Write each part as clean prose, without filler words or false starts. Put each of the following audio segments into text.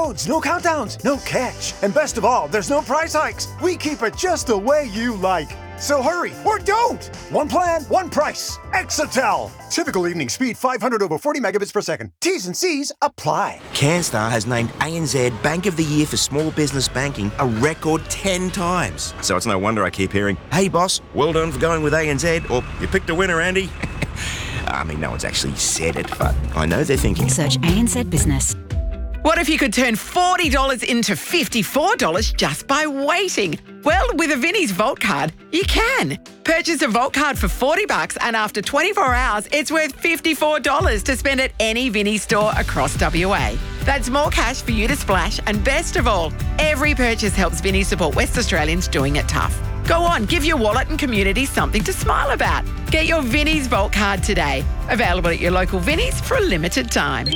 codes, no countdowns, no catch. And best of all, there's no price hikes. We keep it just the way you like. So hurry, or don't! One plan, one price. Exetel. Typical evening speed 500 over 40 megabits per second. T's and C's apply. CanStar has named ANZ Bank of the Year for small business banking a record 10 times. So it's no wonder I keep hearing, "Hey boss, well done for going with ANZ," or "You picked a winner, Andy." I mean, no one's actually said it, but I know they're thinking. Search ANZ Business. What if you could turn $40 into $54 just by waiting? Well, with a Vinnie's Vault card, you can. Purchase a Vault card for $40 and after 24 hours, it's worth $54 to spend at any Vinnie's store across WA. That's more cash for you to splash, and best of all, every purchase helps Vinnie support West Australians doing it tough. Go on, give your wallet and community something to smile about. Get your Vinnie's Vault card today. Available at your local Vinnie's for a limited time.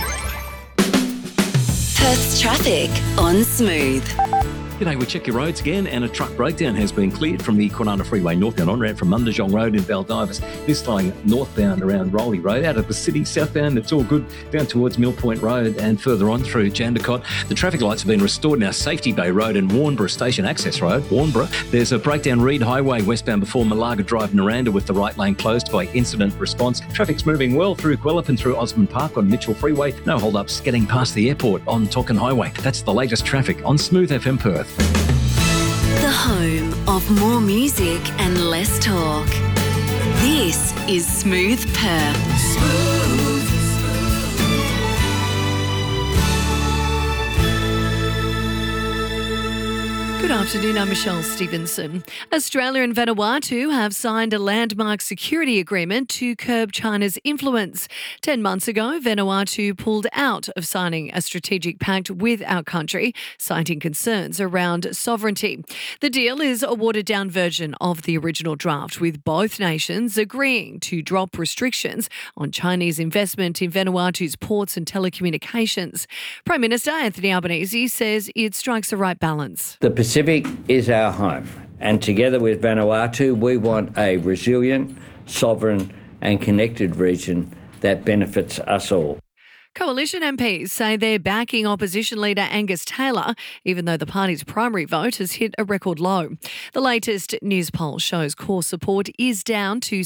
Perth's traffic on Smooth. G'day, we check your roads again, and a truck breakdown has been cleared from the Kwinana Freeway northbound on-ramp from Mundijong Road in Baldivis. This flowing northbound around Rowley Road. Out of the city, southbound, it's all good. Down towards Mill Point Road and further on through Jandakot. The traffic lights have been restored now. Safety Bay Road and Warnborough Station Access Road, Warnborough. There's a breakdown Reed Highway westbound before Malaga Drive, Naranda, with the right lane closed by incident response. Traffic's moving well through Guelph and through Osmond Park on Mitchell Freeway. No hold-ups getting past the airport on Token Highway. That's the latest traffic on Smooth FM Perth. The home of more music and less talk. This is Smooth Perth. Good afternoon, I'm Michelle Stevenson. Australia and Vanuatu have signed a landmark security agreement to curb China's influence. 10 months ago, Vanuatu pulled out of signing a strategic pact with our country, citing concerns around sovereignty. The deal is a watered-down version of the original draft, with both nations agreeing to drop restrictions on Chinese investment in Vanuatu's ports and telecommunications. Prime Minister Anthony Albanese says it strikes the right balance. The Pacific is our home, and together with Vanuatu, we want a resilient, sovereign and connected region that benefits us all. Coalition MPs say they're backing opposition leader Angus Taylor, even though the party's primary vote has hit a record low. The latest news poll shows core support is down to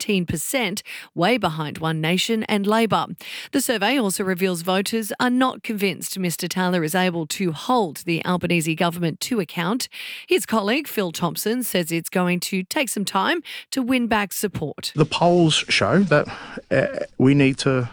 17%, way behind One Nation and Labor. The survey also reveals voters are not convinced Mr Taylor is able to hold the Albanese government to account. His colleague Phil Thompson says it's going to take some time to win back support. The polls show that we need to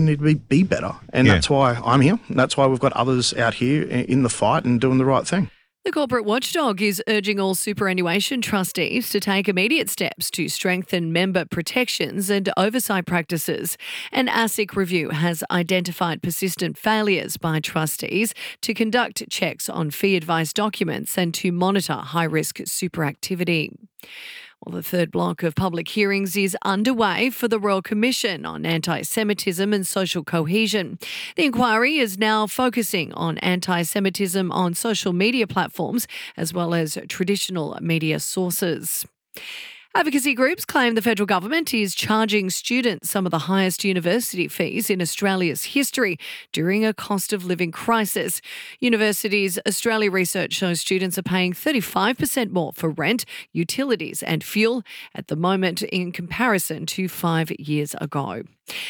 be better. And that's why I'm here. That's why we've got others out here in the fight and doing the right thing. The corporate watchdog is urging all superannuation trustees to take immediate steps to strengthen member protections and oversight practices. An ASIC review has identified persistent failures by trustees to conduct checks on fee advice documents and to monitor high-risk super activity. Well, the third block of public hearings is underway for the Royal Commission on Anti-Semitism and Social Cohesion. The inquiry is now focusing on anti-Semitism on social media platforms as well as traditional media sources. Advocacy groups claim the federal government is charging students some of the highest university fees in Australia's history during a cost of living crisis. Universities Australia research shows students are paying 35% more for rent, utilities and fuel at the moment in comparison to 5 years ago.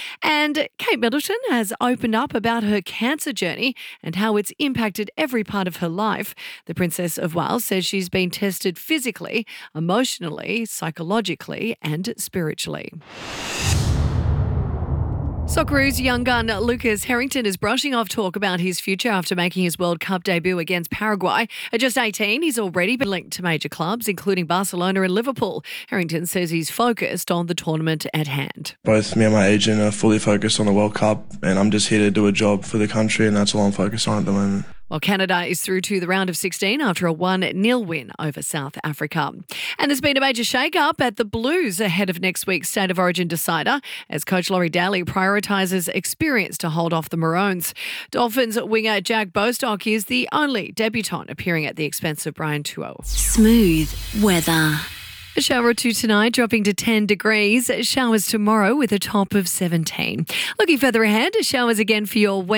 And Kate Middleton has opened up about her cancer journey and how it's impacted every part of her life. The Princess of Wales says she's been tested physically, emotionally, psychologically and spiritually. Socceroos young gun Lucas Harrington is brushing off talk about his future after making his World Cup debut against Paraguay. At just 18, he's already been linked to major clubs, including Barcelona and Liverpool. Harrington says he's focused on the tournament at hand. Both me and my agent are fully focused on the World Cup, and I'm just here to do a job for the country, and that's all I'm focused on at the moment. Well, Canada is through to the round of 16 after a 1-0 win over South Africa. And there's been a major shake-up at the Blues ahead of next week's State of Origin decider as coach Laurie Daly prioritises experience to hold off the Maroons. Dolphins winger Jack Bostock is the only debutant appearing at the expense of Brian Tuo. Smooth weather. A shower or two tonight, dropping to 10 degrees. Showers tomorrow with a top of 17. Looking further ahead, showers again for your